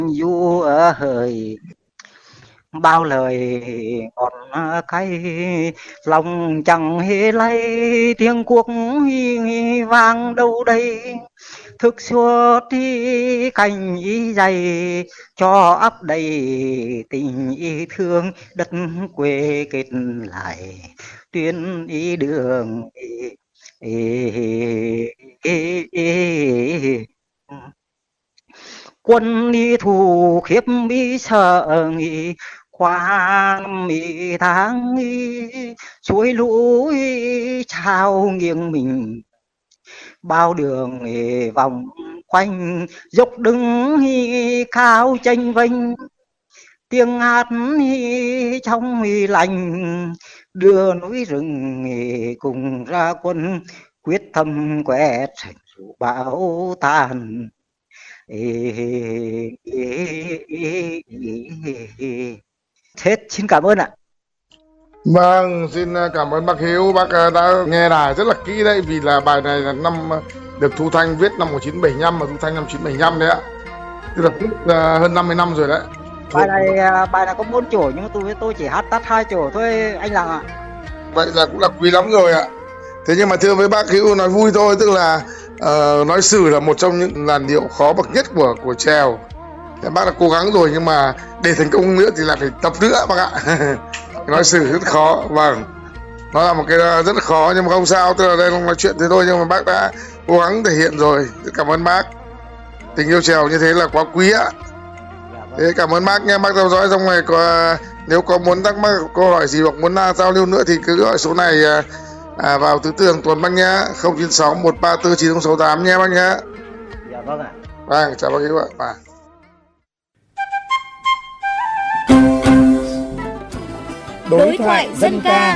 du hời bao lời còn cay, lòng chẳng hề lay tiếng cuộc vang đâu đây. Thức suốt đi cành ý dày cho ấp đầy tình ý thương, đất quê kết lại tuyến ý đường quân đi thù khiếp mi sợ nghĩ qua mi tháng suối lũ trao nghiêng mình, bao đường vòng quanh dốc đứng cao chênh vênh, tiếng hát trong lành đưa núi rừng cùng ra quân quyết tâm quét sạch bão tàn. Hết, xin cảm ơn ạ. Vâng, xin cảm ơn bác Hiếu, bác đã nghe đài rất là kỹ đấy, vì là bài này là được Thu Thanh viết năm 1975 và Thu Thanh năm 1975 đấy ạ. Tức là cũng hơn 50 năm rồi đấy. Bài này có 4 chổi nhưng mà tôi chỉ hát tắt 2 chổi thôi anh Lạng ạ. Vậy là cũng là quý lắm rồi ạ. Thế nhưng mà thưa với bác Hiếu nói vui thôi, tức là nói sử là một trong những làn điệu khó bậc nhất của chèo. Thế bác đã cố gắng rồi nhưng mà để thành công nữa thì là phải tập nữa bác ạ. Nói sử rất khó, vâng. Nó là một cái rất là khó nhưng mà không sao, tức là đây không nói chuyện thế thôi nhưng mà bác đã cố gắng thể hiện rồi. Rất cảm ơn bác. Tình yêu chèo như thế là quá quý ạ. Thế cảm ơn bác nha, bác theo dõi xong rồi nếu có muốn thắc mắc câu hỏi gì hoặc muốn giao lưu nữa thì cứ gọi số này vào thứ tư hàng tuần bác nhá, 096 134 9068 nhé bác nhá. Dạ vâng ạ. Vâng, chào bác Hiếu ạ. Vâng. Đối thoại dân ca.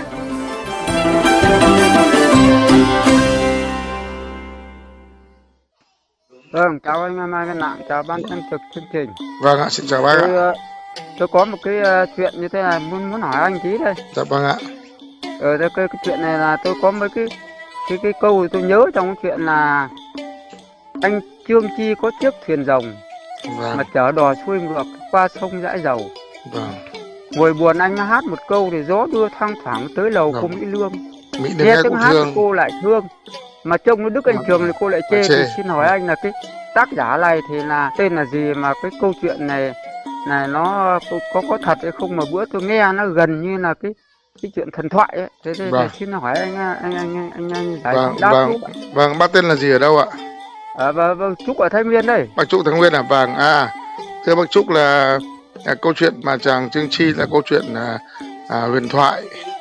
Vâng, chào anh Mai Văn Lạng, chào ban biên tập chương trình. Vâng ạ, xin chào bác ạ. Tôi có một cái chuyện như thế này muốn hỏi anh tí đây. Dạ vâng ạ. Cái chuyện này là tôi có mấy cái câu tôi nhớ trong cái chuyện là anh Trương Chi có chiếc thuyền rồng, vâng, mà chở đò xuôi ngược qua sông Dãi Dầu. Vâng. Ngồi buồn anh hát một câu thì gió đưa thoang thoảng tới lầu cô Mỹ Lương. Nghe tiếng hát thương. Cô lại thương, mà trông nó Đức Anh Trường thì cô lại chê. Thì xin hỏi anh là cái tác giả này thì là tên là gì, mà cái câu chuyện này nó có thật hay không, mà bữa tôi nghe nó gần như là cái chuyện thần thoại ấy. Thế vâng. Xin hỏi anh giải đáp. Vâng, bác tên là gì ở đâu ạ? Vâng, Trúc ở Thái Nguyên đây. Bác Trúc Thái Nguyên à? Vâng, thưa bác Trúc là câu chuyện mà chàng Trương Chi là câu chuyện huyền thoại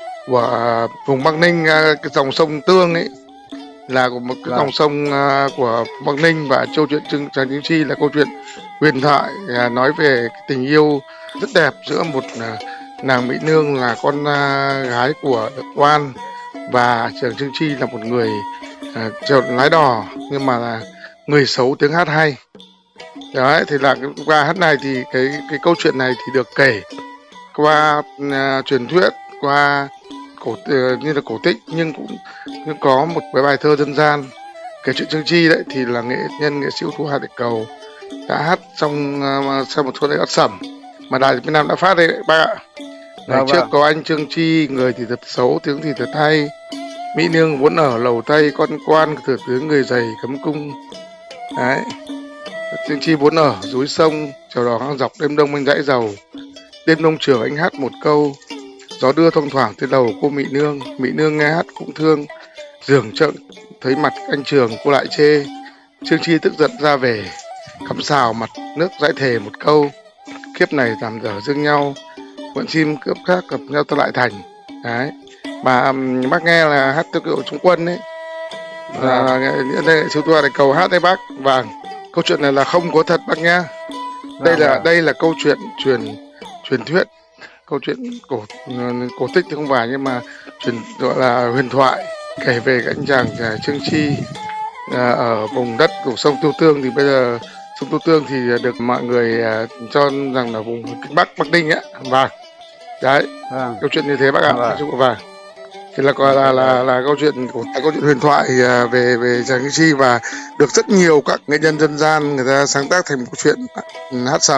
của vùng Bắc Ninh, cái dòng sông Tương ấy là một cái dòng sông của Bắc Ninh, và câu chuyện chàng Trương Chi là câu chuyện huyền thoại nói về tình yêu rất đẹp giữa một nàng Mỹ Nương là con gái của quan, và chàng Trương Chi là một người lái đò nhưng mà là người xấu tiếng hát hay. Đấy, thì là qua hát này thì cái câu chuyện này thì được kể qua truyền thuyết, qua như là cổ tích, nhưng cũng có một cái bài thơ dân gian kể chuyện Trương Chi đấy, thì là nghệ sĩ ưu tú Hà Đại Cầu đã hát trong một số lễ hát sẩm mà đài Việt Nam đã phát đấy bác ạ. Ngày trước có anh Trương Chi, người thì thật xấu, tiếng thì thật hay, Mỹ Nương vốn ở lầu Tây, con quan thừa tướng người dày cấm cung. Đấy, Trương Chi vốn ở dưới sông, chèo đò ngang dọc đêm đông bên Dãi Dầu. Đêm đông trường anh hát một câu, gió đưa thoang thoảng tới đầu cô Mỹ Nương nghe hát cũng thương. Giường trợn thấy mặt anh Trường cô lại chê. Trương Chi tức giận ra về, cắm xào mặt nước dãi thề một câu, kiếp này giảm dở dương nhau, vượn chim cướp khác gặp nhau ta lại thành. Đấy, mà bác nghe là hát theo kiểu Trung Quân ấy, là đây siêu tua để cầu hát đấy bác. Vâng, câu chuyện này là không có thật bác nhá. Đây là câu chuyện truyền thuyết, câu chuyện cổ tích thì không phải, nhưng mà gọi là huyền thoại, kể về cái anh chàng Trương Chi ở vùng đất của sông Tiêu Tương. Thì bây giờ sông Tiêu Tương thì được mọi người cho rằng là vùng Bắc Ninh á. Vâng, đấy, câu chuyện như thế bác ạ. Vâng, thì là gọi là câu chuyện huyền thoại về chàng Trương Chi, và được rất nhiều các nghệ nhân dân gian người ta sáng tác thành một câu chuyện hát sẩm.